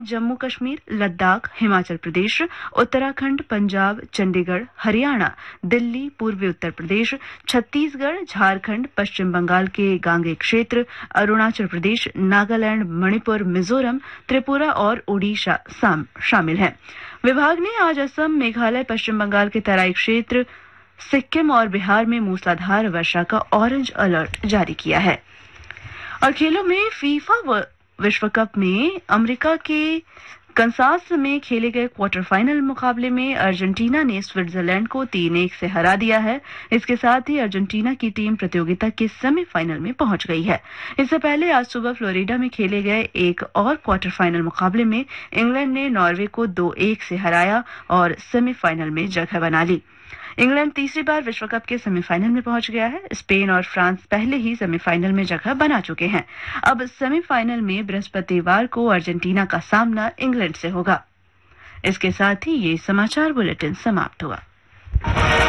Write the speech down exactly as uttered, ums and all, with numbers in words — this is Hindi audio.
जम्मू कश्मीर, लद्दाख, हिमाचल प्रदेश, उत्तराखंड, पंजाब, चंडीगढ़, हरियाणा, दिल्ली, पूर्वी उत्तर प्रदेश, छत्तीसगढ़, झारखंड, पश्चिम बंगाल के गांगे क्षेत्र, अरुणाचल प्रदेश, नागालैंड, मणिपुर, मिजोरम, त्रिपुरा और ओडिशा शामिल हैं। विभाग ने आज असम, मेघालय, पश्चिम बंगाल के तराई क्षेत्र, सिक्किम और बिहार में मूसलाधार वर्षा का ऑरेंज अलर्ट जारी किया है। और खेलों में फीफा विश्व कप में अमेरिका के कंसास में खेले गए क्वार्टर फाइनल मुकाबले में अर्जेंटीना ने स्विट्जरलैंड को तीन एक से हरा दिया है। इसके साथ ही अर्जेंटीना की टीम प्रतियोगिता के सेमीफाइनल में पहुंच गई है। इससे पहले आज सुबह फ्लोरिडा में खेले गए एक और क्वार्टर फाइनल मुकाबले में इंग्लैंड ने नॉर्वे को दो एक से हराया और सेमीफाइनल में जगह बना ली। इंग्लैंड तीसरी बार विश्व कप के सेमीफाइनल में पहुंच गया है। स्पेन और फ्रांस पहले ही सेमीफाइनल में जगह बना चुके हैं। अब सेमीफाइनल में बृहस्पतिवार को अर्जेंटीना का सामना इंग्लैंड से होगा। इसके साथ ही ये समाचार बुलेटिन समाप्त हुआ।